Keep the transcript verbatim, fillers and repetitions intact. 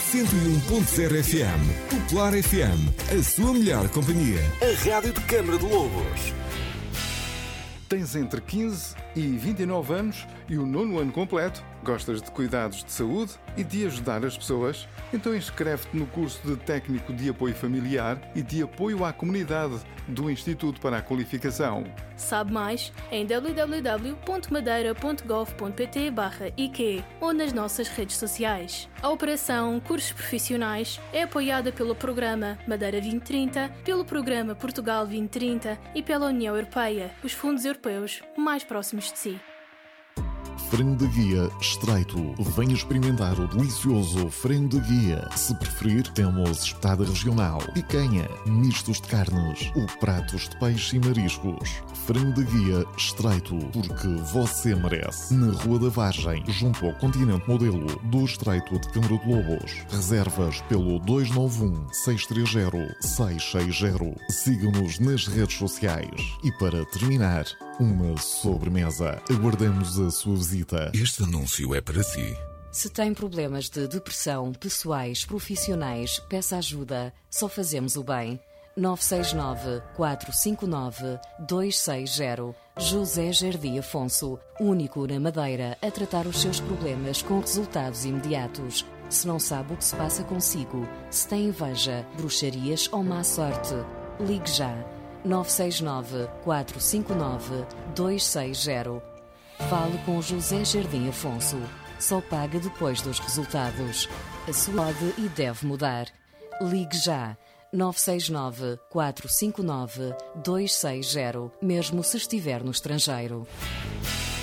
cento e um ponto zero F M. Popular F M, a sua melhor companhia. A rádio de Câmara de Lobos. Tens entre quinze e vinte e nove anos e o nono ano completo? Gostas de cuidados de saúde e de ajudar as pessoas? Então inscreve-te no curso de Técnico de Apoio Familiar e de Apoio à Comunidade do Instituto para a Qualificação. Sabe mais em w w w ponto madeira ponto gov ponto pt barra I Q ou nas nossas redes sociais. A Operação Cursos Profissionais é apoiada pelo Programa Madeira vinte trinta, pelo Programa Portugal vinte trinta e pela União Europeia, os fundos europeus mais próximos de si. Frango de guia estreito. Venha experimentar o delicioso frango de guia. Se preferir, temos espetada regional, picanha, mistos de carnes ou pratos de peixe e mariscos. Frango de guia estreito, porque você merece. Na Rua da Vargem, junto ao Continente Modelo do Estreito de Câmara de Lobos. Reservas pelo dois nove um, seis três zero, seis seis zero. Siga-nos nas redes sociais. E para terminar, uma sobremesa. Aguardamos a sua visita. Este anúncio é para si. Se tem problemas de depressão, pessoais, profissionais, peça ajuda. Só fazemos o bem. nove seis nove, quatro cinco nove, dois seis zero. José Jardim Afonso, único na Madeira a tratar os seus problemas com resultados imediatos. Se não sabe o que se passa consigo, se tem inveja, bruxarias ou má sorte, ligue já. nove seis nove, quatro cinco nove, dois seis zero. Fale com José Jardim Afonso. Só paga depois dos resultados. A sua pode e deve mudar. Ligue já. nove seis nove, quatro cinco nove, dois seis zero, mesmo se estiver no estrangeiro.